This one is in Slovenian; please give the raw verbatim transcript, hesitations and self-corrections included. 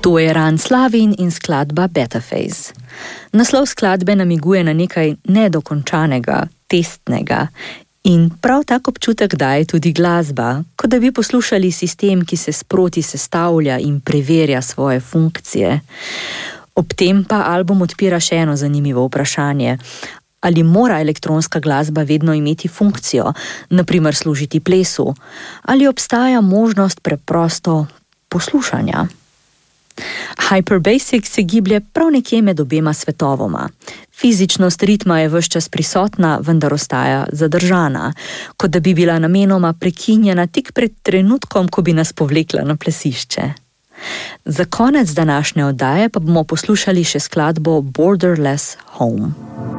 To je Ran Slavin in skladba Better Phase. Naslov skladbe namiguje na nekaj nedokončanega, testnega in prav tak občutek daje tudi glasba, kot da bi poslušali sistem, ki se sproti sestavlja in preverja svoje funkcije. Ob tem pa album odpira še eno zanimivo vprašanje. Ali mora elektronska glasba vedno imeti funkcijo, na primer služiti plesu, ali obstaja možnost preprosto poslušanja? Hyperbasic se giblje prav nekje med obema svetovoma. Fizičnost ritma je ves čas prisotna, vendar ostaja zadržana, kot da bi bila namenoma prekinjena tik pred trenutkom, ko bi nas povlekla na plesišče. Za konec današnje oddaje pa bomo poslušali še skladbo Borderless Home.